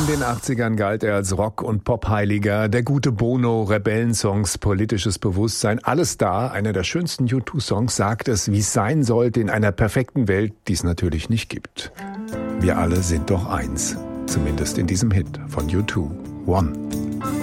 In den 80ern galt er als Rock- und Pop-Heiliger, der gute Bono, Rebellensongs, politisches Bewusstsein, alles da. Einer der schönsten U2-Songs sagt es, wie es sein sollte in einer perfekten Welt, die es natürlich nicht gibt. Wir alle sind doch eins, zumindest in diesem Hit von U2, One.